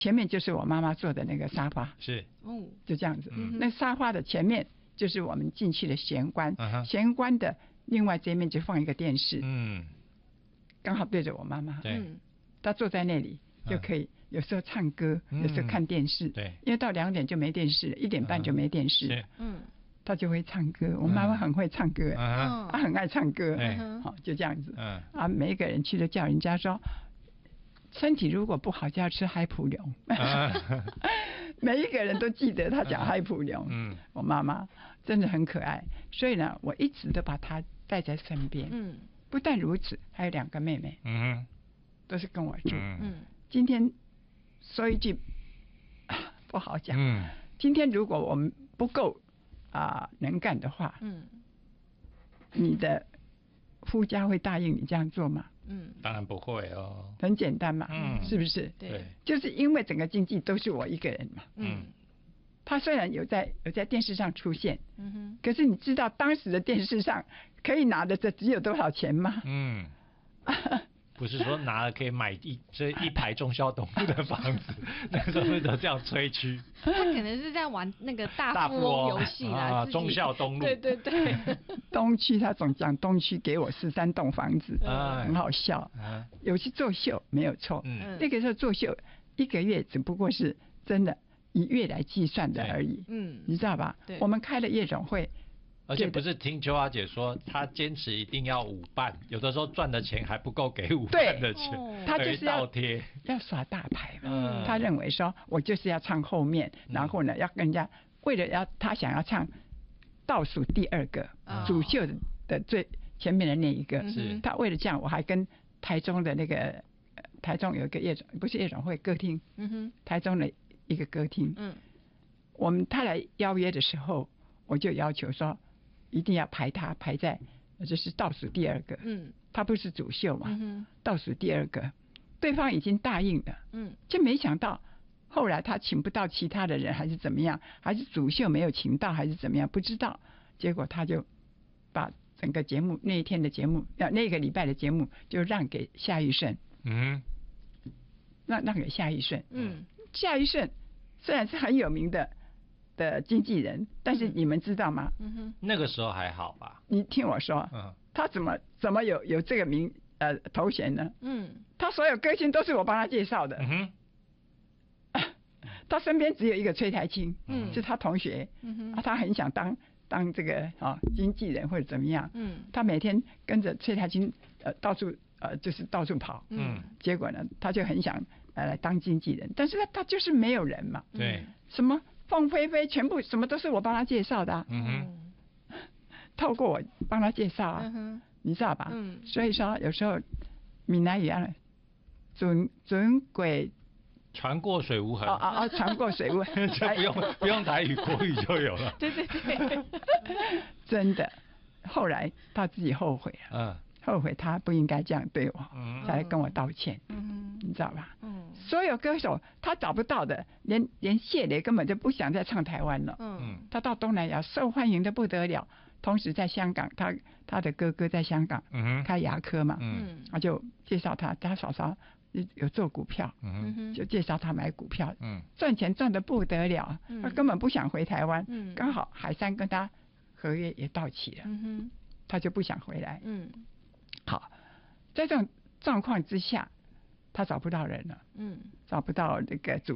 前面就是我妈妈坐的那个沙发， 是， 就这样子。那沙发的前面就是我们进去的玄关，玄关的另外这一面就放一个电视，刚好对着我妈妈， 对， 她坐在那里就可以，有时候唱歌，有时候看电视，对，因为到2点就没电视了，1点半就没电视了，她就会唱歌。我妈妈很会唱歌，她很爱唱歌，好，就这样子，每一个人去都叫人家说，身体如果不好就要吃海普龙，每一个人都记得她讲海普龙。我妈妈真的很可爱，所以呢，我一直都把她带在身边。不但如此，还有2个妹妹，都是跟我住。今天说一句不好讲，今天如果我们不够能干的话，你的夫家会答应你这样做吗？ 当然不会哦， 很简单嘛，是不是？ 对， 就是因为整个经济都是我一个人嘛。他虽然有在电视上出现，可是你知道当时的电视上可以拿的这只有多少钱吗？ 不是说拿了可以买一排忠孝东路的房子，那时候都这样吹嘘。 他可能是在玩那个大富翁游戏啦， 忠孝东路。 对， 东区他总讲东区给我13栋房子，很好笑。有去作秀没有错，那个时候作秀1个月只不过是真的以月来计算的而已，你知道吧？我们开了夜总会。 而且不是听秋华姐说，她坚持一定要5办，有的时候赚的钱还不够给5办的钱， 她就是要耍大牌嘛。她认为说，我就是要唱后面，然后呢，要跟人家为了她想要唱倒数第2个主秀的最前面的那一个，她为了这样，我还跟台中的那个台中有一个不是夜总会歌厅，台中的一个歌厅，他来邀约的时候，我就要求说。一定要排在就是倒数第2个，他不是主秀嘛，倒数第2个，对方已经答应了，就没想到后来他请不到其他的人，还是怎么样，还是主秀没有请到，还是怎么样，不知道。结果他就把整个节目那一天的节目，那个礼拜的节目就让给夏玉胜，让给夏玉胜，夏玉胜虽然是很有名的经纪人，但是你们知道吗？ 那个时候还好吧？ 你听我说，他怎么有这个头衔呢？他所有歌星都是我帮他介绍的。他身边只有一个崔台青，是他同学，他很想当这个经纪人或者怎么样，他每天跟着崔台青到处跑，结果呢，他就很想来当经纪人，但是他就是没有人嘛， 对， 什么凤飞飞全部什么都是我帮他介绍的，透过我帮他介绍啊，你知道吧？所以说有时候闽南语啊，准鬼船过水无痕， 船过水无痕， 就不用台语，国语就有了。 对， 真的，后来他自己后悔了，后悔他不应该这样对我，才来跟我道歉，你知道吧？所有歌手他找不到的，连谢雷根本就不想再唱台湾了，他到东南亚受欢迎的不得了，同时在香港，他的哥哥在香港开牙科嘛，他就介绍他嫂嫂有做股票，就介绍他买股票，赚钱赚得不得了，他根本不想回台湾，刚好海山跟他合约也到期了，他就不想回来，好，在这种状况之下，他找不到人了，找不到那个主